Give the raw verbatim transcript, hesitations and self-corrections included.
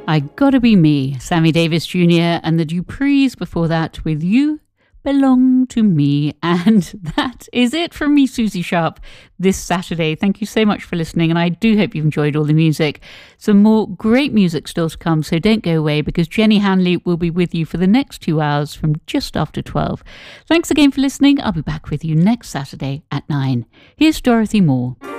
I Gotta Be Me, Sammy Davis Junior and the Duprees before that with You Belong to Me. And that is it from me, Susie Sharp, this Saturday. Thank you so much for listening, and I do hope you've enjoyed all the music. Some more great music still to come, so don't go away, because Jenny Hanley will be with you for the next two hours from just after twelve. Thanks again for listening. I'll be back with you next Saturday at nine. Here's Dorothy Moore.